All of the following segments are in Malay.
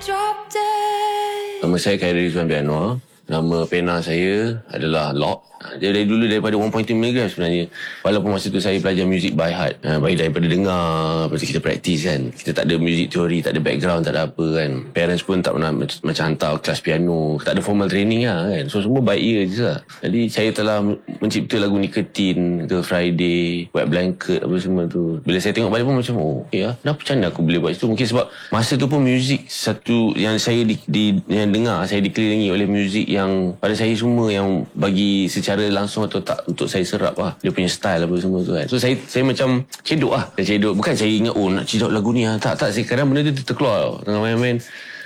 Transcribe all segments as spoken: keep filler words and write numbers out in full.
Nama saya Khairi Rizwan Bianwar. Nama pena saya adalah Lock. Dia dari dulu daripada one point two miligram sebenarnya. Walaupun masa tu saya belajar music by heart. Ha, baik daripada dengar, lepas tu kita praktis kan. Kita tak ada music theory, tak ada background, tak ada apa kan. Parents pun tak pernah macam hantar kelas piano. Tak ada formal training lah kan. So semua by ear je lah. Jadi saya telah mencipta lagu Nicotine, Girl Friday, Wet Blanket, apa semua tu. Bila saya tengok balik pun macam, oh ya, kenapa macam mana aku boleh buat itu? Mungkin sebab masa tu pun music satu yang saya di, di yang dengar, saya dikelilingi oleh music yang pada saya semua yang bagi secara cara langsung atau tak untuk saya serap lah. Dia punya style apa semua tu kan. So saya saya macam cedok lah. Saya cedok. Bukan saya ingat oh nak cedok lagu ni lah. Tak, tak. Saya kadang benda tu terkeluar tengah main-main.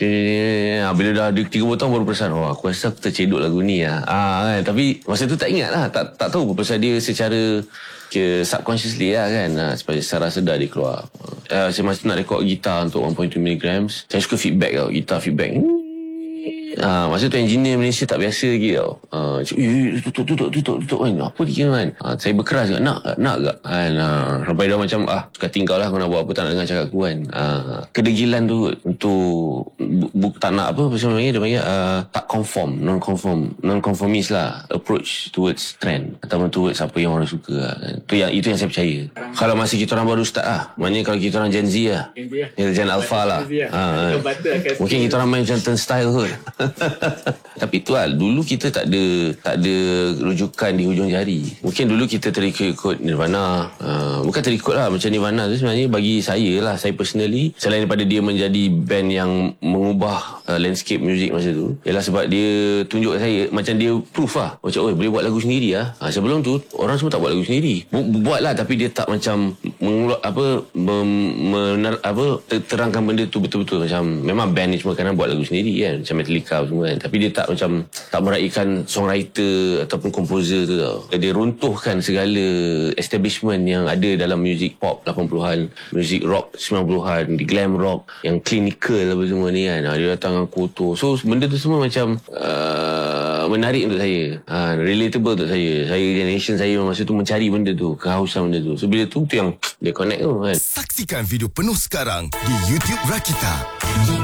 Bila dah ada tiga puluh tahun baru perasan, oh aku rasa aku tercedok lagu ni lah. Ah, kan? Tapi masa tu tak ingat lah. Tak, tak tahu pasal dia secara ke subconsciously lah kan. Ha, secara sedar dia keluar. Uh, saya masih nak rekod gitar untuk one point two miligram. Saya suka feedback tau. Gitar feedback. Ah, masa tu engineer Malaysia tak biasa lagi tau. Ah, tutup tutup tutup tutup kan. Apa dia kan? Ah, saya berkeras juga nak nak tak kan. Ah, sampai dah macam ah suka tinggal lah, kau nak buat apa tak nak dengar cakap aku kan. Ah, kedegilan tu untuk bu, bu, tak nak apa macam dia panggil uh, tak conform, non conform, non conformist lah approach towards trend ataupun towards apa yang orang suka lah. Tu yang itu yang saya percaya. Kalau masih kita orang baru start lah. Maknanya kalau kita orang Gen Z lah. Gen Alpha lah. Ha, mungkin kita orang main macam turnstile kot. Tapi tu lah, dulu kita tak ada tak ada rujukan di hujung jari. Mungkin dulu kita terikut Nirvana. Uh, bukan terikut lah, macam Nirvana tu sebenarnya bagi saya lah, saya personally, selain daripada dia menjadi band yang mengubah uh, landscape music masa tu, ialah sebab dia tunjuk saya, macam dia proof lah, macam oh boleh buat lagu sendiri lah. Ha, sebelum tu orang semua tak buat lagu sendiri. Bu- buat lah, tapi dia tak macam mengulak apa mem- mener, apa terangkan benda tu betul-betul. Macam memang band ni semua kadang buat lagu sendiri kan, macam Metallica semua kan. Tapi dia tak macam tak meraihkan songwriter ataupun komposer tu tau. Dia runtuhkan segala establishment yang ada dalam music pop lapan puluhan, music rock sembilan puluhan, di glam rock yang clinical apa semua ni kan. Dia datang dengan kotor. So benda tu semua macam uh, menarik untuk saya. Ha, relatable untuk saya. Saya generation saya masa tu mencari benda tu, kehausan benda tu. So bila tu tu yang dia connect tu kan. Saksikan video penuh sekarang di YouTube Rakita.